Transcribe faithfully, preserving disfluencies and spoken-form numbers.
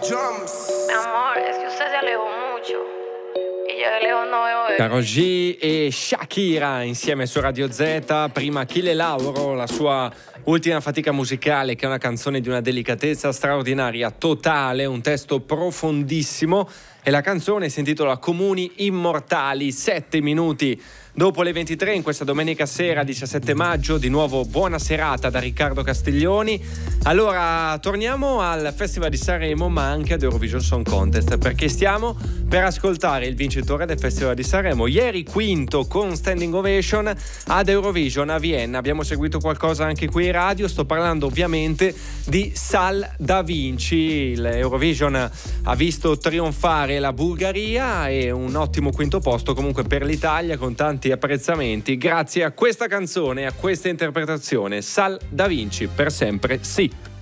Mi amor, es que usted se alejó mucho y yo de lejos no veo bene. Karol G e Shakira insieme su Radio Z. Prima Achille Lauro, la sua ultima fatica musicale, che è una canzone di una delicatezza straordinaria, totale, un testo profondissimo, e la canzone si intitola Comuni Immortali. Sette minuti dopo le ventitré in questa domenica sera diciassette maggio. Di nuovo buona serata da Riccardo Castiglioni. Allora torniamo al Festival di Sanremo, ma anche ad Eurovision Song Contest, perché stiamo per ascoltare il vincitore del Festival di Sanremo, ieri quinto con standing ovation ad Eurovision a Vienna. Abbiamo seguito qualcosa anche qui in radio, sto parlando ovviamente di Sal Da Vinci. L'Eurovision ha visto trionfare la Bulgaria e un ottimo quinto posto comunque per l'Italia, con tanti apprezzamenti grazie a questa canzone e a questa interpretazione. Sal Da Vinci, per sempre sì.